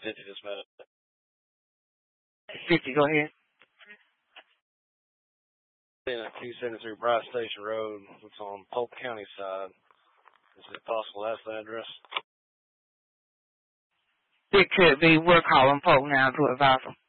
50 this minute. 50, go ahead. At 273 Bryce Station Road. It's on Polk County side. Is it possible that's the address? It could be. We're calling Polk now to advise them.